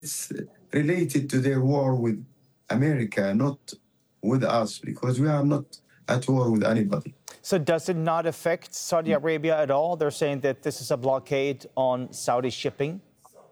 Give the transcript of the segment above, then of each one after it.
it's related to their war with America, not with us, because we are not at war with anybody. So does it not affect Saudi Arabia at all? They're saying that this is a blockade on Saudi shipping.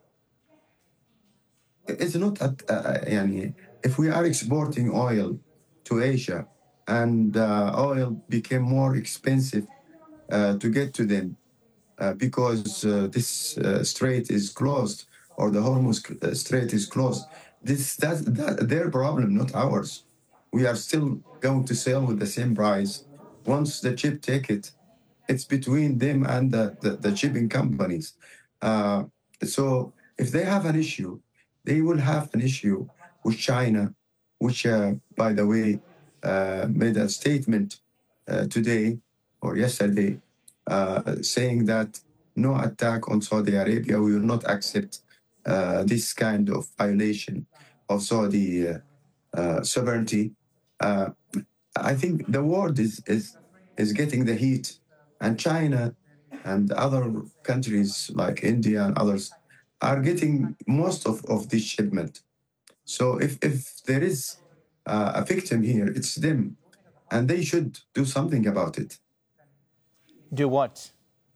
It's not, if we are exporting oil to Asia and oil became more expensive to get to them because this strait is closed, or the Hormuz Strait is closed, that's their problem, not ours. We are still going to sell with the same price. Once the ship take it, it's between them and the shipping companies. So if they have an issue, they will have an issue with China, which, by the way, made a statement today or yesterday saying that no attack on Saudi Arabia. We will not accept this kind of violation of Saudi sovereignty. I think the world is getting the heat, and China and other countries like India and others are getting most of this shipment. So if there is a victim here, it's them, and they should do something about it. Do what?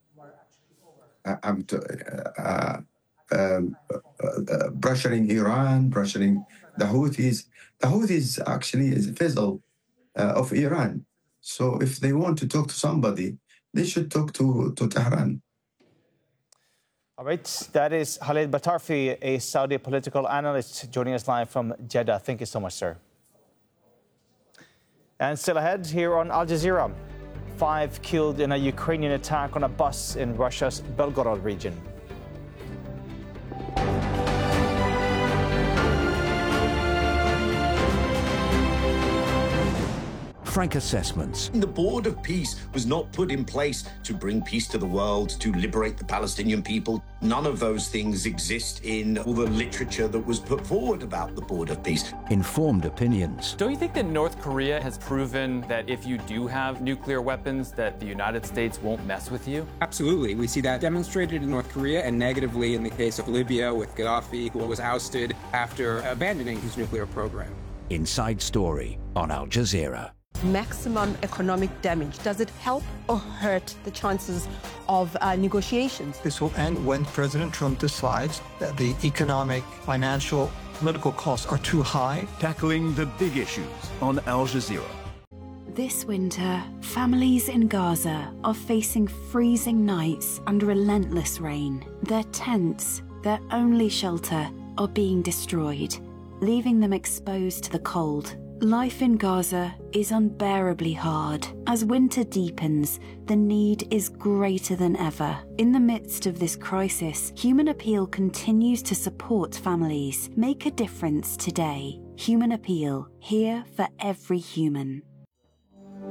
Pressuring Iran, pressuring the Houthis. The Houthis actually is a vessel of Iran. So if they want to talk to somebody, they should talk to Tehran. All right, that is Khalid Batarfi, a Saudi political analyst, joining us live from Jeddah. Thank you so much, sir. And still ahead here on Al Jazeera, 5 killed in a Ukrainian attack on a bus in Russia's Belgorod region. Frank Assessments. The Board of Peace was not put in place to bring peace to the world, to liberate the Palestinian people. None of those things exist in all the literature that was put forward about the Board of Peace. Informed opinions. Don't you think that North Korea has proven that if you do have nuclear weapons, that the United States won't mess with you? Absolutely. We see that demonstrated in North Korea and negatively in the case of Libya with Gaddafi, who was ousted after abandoning his nuclear program. Inside Story on Al Jazeera. Maximum economic damage. Does it help or hurt the chances of negotiations? This will end when President Trump decides that the economic, financial, political costs are too high. Tackling the big issues on Al Jazeera. This winter, families in Gaza are facing freezing nights and relentless rain. Their tents, their only shelter, are being destroyed, leaving them exposed to the cold. Life in Gaza is unbearably hard. As winter deepens, the need is greater than ever. In the midst of this crisis, Human Appeal continues to support families. Make a difference today. Human Appeal, here for every human.